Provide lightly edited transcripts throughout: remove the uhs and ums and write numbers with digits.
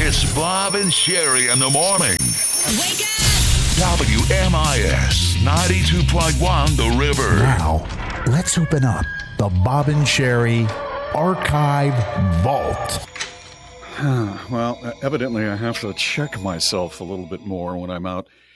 It's Bob and Sherry in the morning. Wake up! WMIS 92.1 The River. Now, let's open up the Bob and Sherry Archive Vault. Well, evidently I have to check myself a little bit more when I'm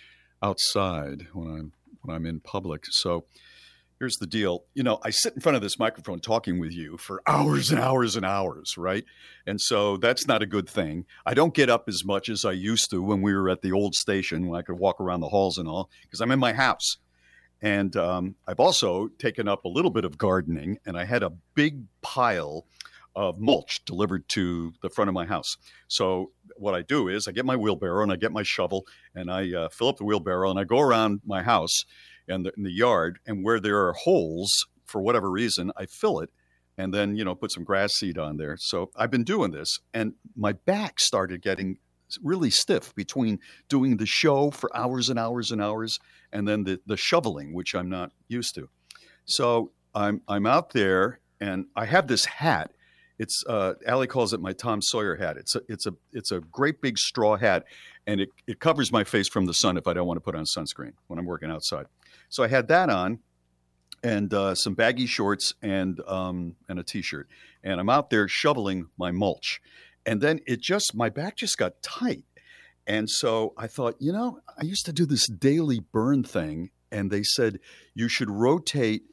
outside, when I'm in public. So here's the deal. You know, I sit in front of this microphone talking with you for hours and hours and hours, right? And so that's not a good thing. I don't get up as much as I used to when we were at the old station, when I could walk around the halls and all, because I'm in my house. And I've also taken up a little bit of gardening, and I had a big pile of mulch delivered to the front of my house. So what I do is I get my wheelbarrow and I get my shovel and I fill up the wheelbarrow and I go around my house and in the yard, and where there are holes for whatever reason, I fill it and then, put some grass seed on there. So I've been doing this, and my back started getting really stiff between doing the show for hours and hours and hours and then the shoveling, which I'm not used to. So I'm out there and I have this hat. It's Allie calls it my Tom Sawyer hat. It's a great big straw hat, and it covers my face from the sun if I don't want to put on sunscreen when I'm working outside. So I had that on, and some baggy shorts and a t-shirt, and I'm out there shoveling my mulch, and then my back just got tight, and so I thought, I used to do this daily burn thing, and they said you should rotate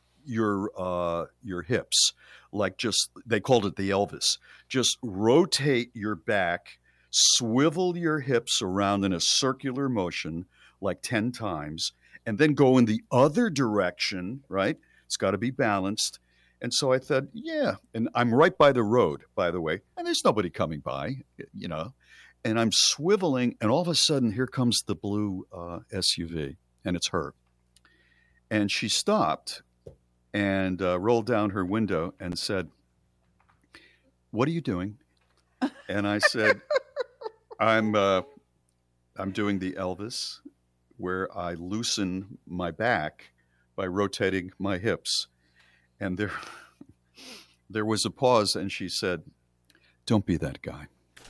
your hips. They called it the Elvis. Just rotate your back, swivel your hips around in a circular motion like 10 times, and then go in the other direction, right? It's got to be balanced. And so I thought, yeah, and I'm right by the road, by the way, and there's nobody coming by, and I'm swiveling, and all of a sudden, here comes the blue SUV, and it's her. And she stopped and rolled down her window and said, "What are you doing?" And I said, I'm doing the Elvis, where I loosen my back by rotating my hips." And there was a pause, and she said, "Don't be that guy."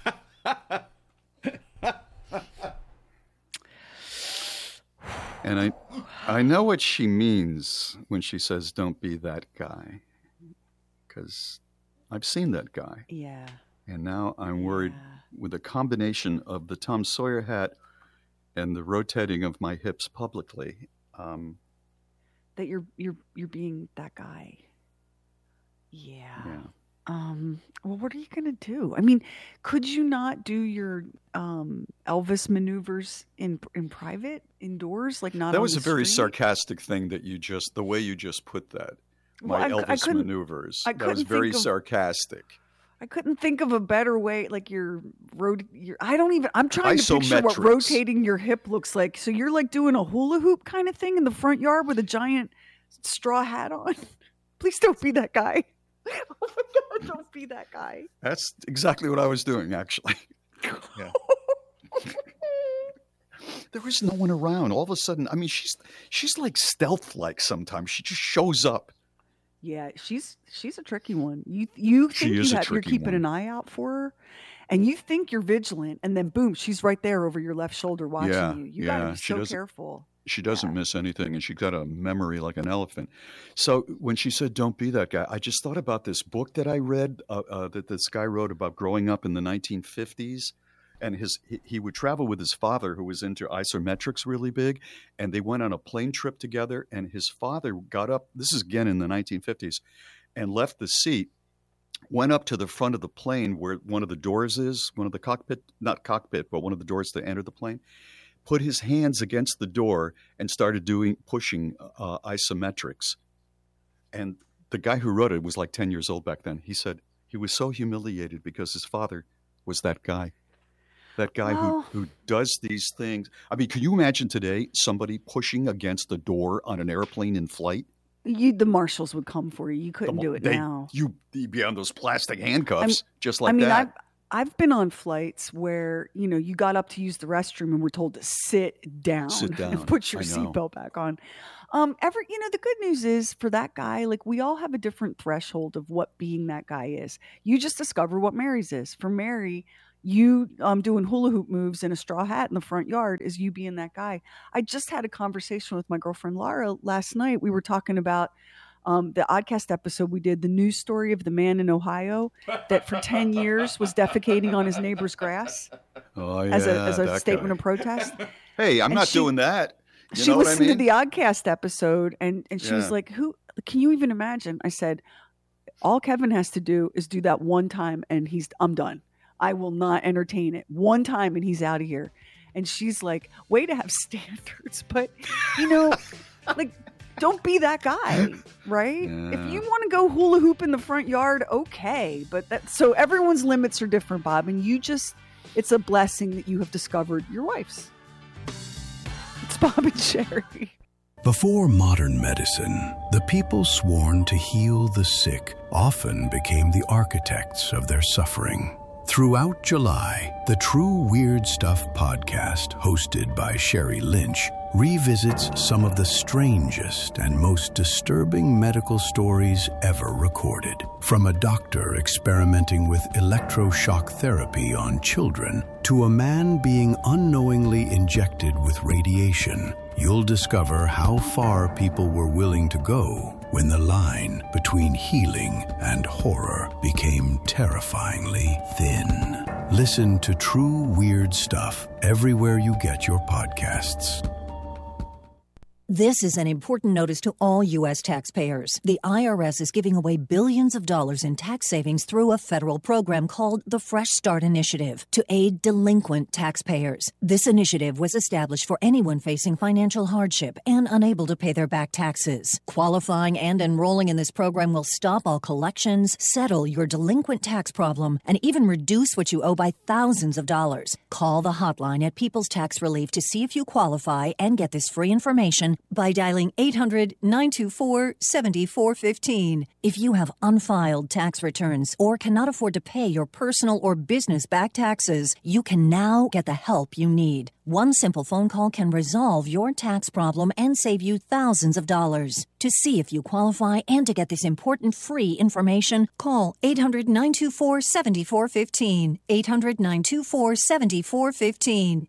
And I know what she means when she says, "Don't be that guy," because I've seen that guy. Yeah. And now I'm worried with a combination of the Tom Sawyer hat and the rotating of my hips publicly. That you're being that guy. Yeah. Well, what are you going to do? I mean, could you not do your Elvis maneuvers in private, indoors, like not? That on was the a very street? sarcastic thing that the way you just put that. My Well, Elvis maneuvers. I That was couldn't very think of- sarcastic. I couldn't think of a better way. Like I'm trying to picture what Isometrics. rotating your hip looks like. So you're like doing a hula hoop kind of thing in the front yard with a giant straw hat on. Please don't be that guy. Oh my God, don't be that guy. That's exactly what I was doing, actually. Yeah. There was no one around. All of a sudden, I mean, she's like stealth-like sometimes. She just shows up. Yeah, she's a tricky one. You think you're keeping an eye out for her, and you think you're vigilant, and then boom, she's right there over your left shoulder watching you. You gotta be so careful. She doesn't miss anything, and she's got a memory like an elephant. So when she said, "Don't be that guy," I just thought about this book that I read that this guy wrote about growing up in the 1950s. And he would travel with his father, who was into isometrics really big, and they went on a plane trip together, and his father got up, this is again in the 1950s, and left the seat, went up to the front of the plane where one of the doors is, one of the not cockpit, but one of the doors to enter the plane, put his hands against the door and started pushing isometrics. And the guy who wrote it was like 10 years old back then. He said he was so humiliated because his father was that guy. That guy who does these things. I mean, can you imagine today somebody pushing against the door on an airplane in flight? The marshals would come for you. You couldn't do it now. You'd be on those plastic handcuffs, just like that. I've been on flights where, you got up to use the restroom and were told to sit down and put your seatbelt back on. The good news is for that guy, like we all have a different threshold of what being that guy is. You just discover what Mary's is. For Mary, you doing hula hoop moves in a straw hat in the front yard is you being that guy. I just had a conversation with my girlfriend Laura last night. We were talking about the Oddcast episode we did, the news story of the man in Ohio that for 10 years was defecating on his neighbor's grass as a statement of protest. Hey, I'm not doing that. She listened to the Oddcast episode and she was like, "Who can you even imagine?" I said, "All Kevin has to do is do that one time and I'm done. I will not entertain it. One time and he's out of here." And she's like, "Way to have standards, but like don't be that guy, right? Yeah. If you want to go hula hoop in the front yard, okay, but so everyone's limits are different, Bob, and it's a blessing that you have discovered your wife's." It's Bob and Sherry. Before modern medicine, the people sworn to heal the sick often became the architects of their suffering. Throughout July, the True Weird Stuff podcast, hosted by Sherry Lynch, revisits some of the strangest and most disturbing medical stories ever recorded. From a doctor experimenting with electroshock therapy on children to a man being unknowingly injected with radiation, you'll discover how far people were willing to go when the line between healing and horror became terrifyingly thin. Listen to True Weird Stuff everywhere you get your podcasts. This is an important notice to all U.S. taxpayers. The IRS is giving away billions of dollars in tax savings through a federal program called the Fresh Start Initiative to aid delinquent taxpayers. This initiative was established for anyone facing financial hardship and unable to pay their back taxes. Qualifying and enrolling in this program will stop all collections, settle your delinquent tax problem, and even reduce what you owe by thousands of dollars. Call the hotline at People's Tax Relief to see if you qualify and get this free information by dialing 800-924-7415. If you have unfiled tax returns or cannot afford to pay your personal or business back taxes, you can now get the help you need. One simple phone call can resolve your tax problem and save you thousands of dollars. To see if you qualify and to get this important free information, call 800-924-7415. 800-924-7415.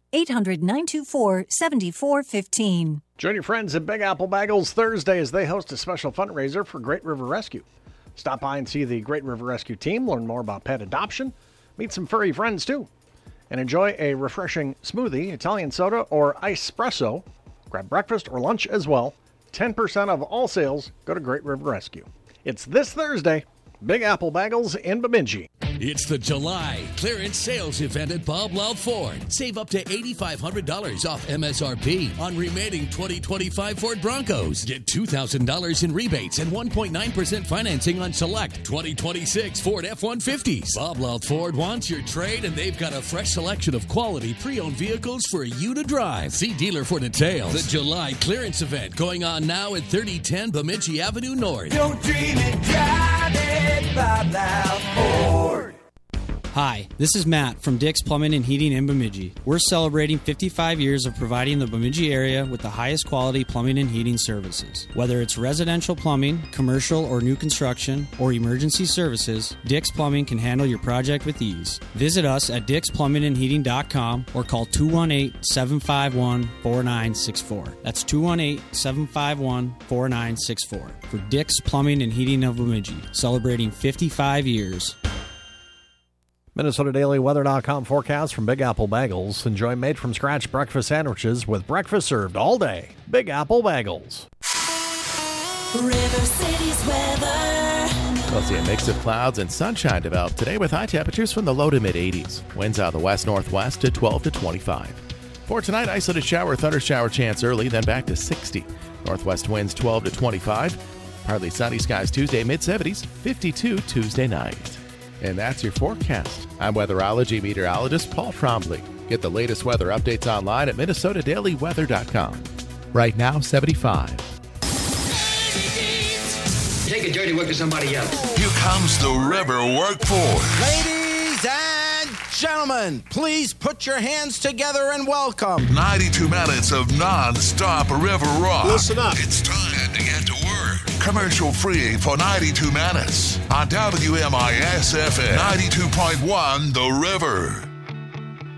800-924-7415. Join your friends at Big Apple Bagels Thursday as they host a special fundraiser for Great River Rescue. Stop by and see the Great River Rescue team, learn more about pet adoption, meet some furry friends too, and enjoy a refreshing smoothie, Italian soda, or espresso. Grab breakfast or lunch as well. 10% of all sales go to Great River Rescue. It's this Thursday, Big Apple Bagels in Bemidji. It's the July clearance sales event at Bob Loud Ford. Save up to $8,500 off MSRP on remaining 2025 Ford Broncos. Get $2,000 in rebates and 1.9% financing on select 2026 Ford F-150s. Bob Loud Ford wants your trade, and they've got a fresh selection of quality pre-owned vehicles for you to drive. See dealer for details. The July clearance event going on now at 3010 Bemidji Avenue North. Don't dream it, drive it, Bob Loud Ford. Hi, this is Matt from Dick's Plumbing and Heating in Bemidji. We're celebrating 55 years of providing the Bemidji area with the highest quality plumbing and heating services. Whether it's residential plumbing, commercial or new construction, or emergency services, Dick's Plumbing can handle your project with ease. Visit us at dicksplumbingandheating.com or call 218-751-4964. That's 218-751-4964 for Dick's Plumbing and Heating of Bemidji, celebrating 55 years. MinnesotaDailyWeather.com forecast from Big Apple Bagels. Enjoy made-from-scratch breakfast sandwiches with breakfast served all day. Big Apple Bagels. River City's weather. We'll see a mix of clouds and sunshine develop today with high temperatures from the low to mid-80s. Winds out of the west-northwest to 12 to 25. For tonight, isolated shower, thunder shower chance early, then back to 60. Northwest winds 12 to 25. Partly sunny skies Tuesday, mid-70s, 52 Tuesday night. And that's your forecast. I'm weatherology meteorologist Paul Trombley. Get the latest weather updates online at MinnesotaDailyWeather.com. Right now, 75. Take a dirty work to somebody else. Here comes the River Workforce. Ladies and gentlemen, please put your hands together and welcome 92 minutes of non-stop river rock. Listen up. It's time to get to work. Commercial free for 92 minutes on WMIS FM 92.1 The River.